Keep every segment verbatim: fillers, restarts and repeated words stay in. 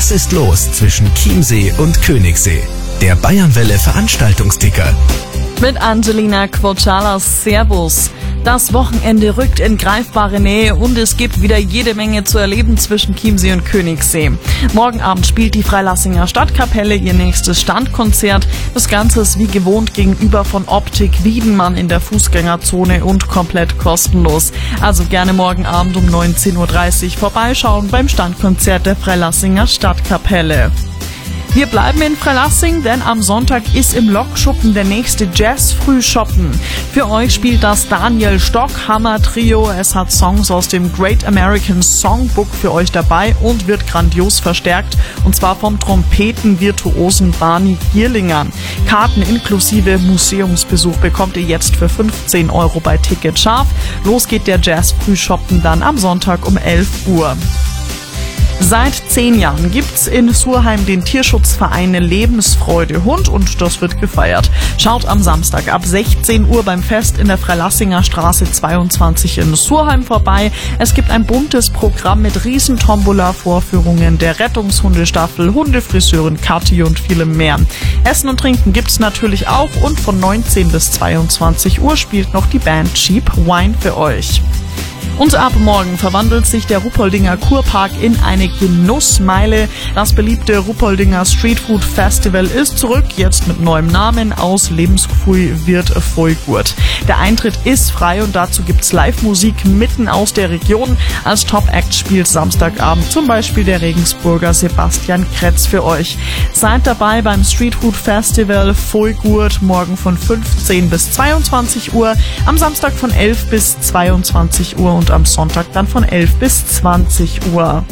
Was ist los zwischen Chiemsee und Königssee? Der Bayernwelle Veranstaltungsticker. Mit Angelina Quochalas. Servus. Das Wochenende rückt in greifbare Nähe und es gibt wieder jede Menge zu erleben zwischen Chiemsee und Königssee. Morgen Abend spielt die Freilassinger Stadtkapelle ihr nächstes Standkonzert. Das Ganze ist wie gewohnt gegenüber von Optik Wiedenmann in der Fußgängerzone und komplett kostenlos. Also gerne morgen Abend um neunzehn Uhr dreißig vorbeischauen beim Standkonzert der Freilassinger Stadtkapelle. Wir bleiben in Freilassing, denn am Sonntag ist im Lokschuppen der nächste Jazz-Frühschoppen. Für euch spielt das Daniel Stockhammer Trio. Es hat Songs aus dem Great American Songbook für euch dabei und wird grandios verstärkt, und zwar vom Trompetenvirtuosen Barney Gierlinger. Karten inklusive Museumsbesuch bekommt ihr jetzt für fünfzehn Euro bei Ticket Scharf. Los geht der Jazz-Frühschoppen dann am Sonntag um elf Uhr. Seit zehn Jahren gibt's in Surheim den Tierschutzverein Lebensfreude Hund und das wird gefeiert. Schaut am Samstag ab sechzehn Uhr beim Fest in der Freilassinger Straße zweiundzwanzig in Surheim vorbei. Es gibt ein buntes Programm mit Riesentombola-Vorführungen der Rettungshundestaffel, Hundefriseurin Kathi und vielem mehr. Essen und Trinken gibt's natürlich auch und von neunzehn bis zweiundzwanzig Uhr spielt noch die Band Cheap Wine für euch. Und ab morgen verwandelt sich der Ruppoldinger Kurpark in eine Genussmeile. Das beliebte Ruppoldinger Streetfood Festival ist zurück, jetzt mit neuem Namen. Aus Lebensgefühl wird voll gut. Der Eintritt ist frei und dazu gibt's Live-Musik mitten aus der Region. Als Top-Act spielt Samstagabend zum Beispiel der Regensburger Sebastian Kretz für euch. Seid dabei beim Streetfood Festival voll gut, morgen von fünfzehn bis zweiundzwanzig Uhr, am Samstag von elf bis zweiundzwanzig Uhr und am Sonntag dann von elf bis zwanzig Uhr.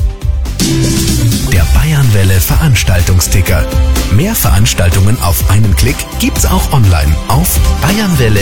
Der Bayernwelle Veranstaltungsticker. Mehr Veranstaltungen auf einen Klick gibt's auch online auf bayernwelle